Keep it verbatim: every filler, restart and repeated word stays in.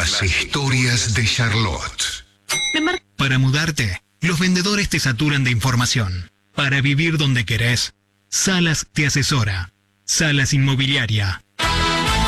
Las historias de Charlotte. Para mudarte, los vendedores te saturan de información. Para vivir donde querés, Salas te asesora. Salas Inmobiliaria.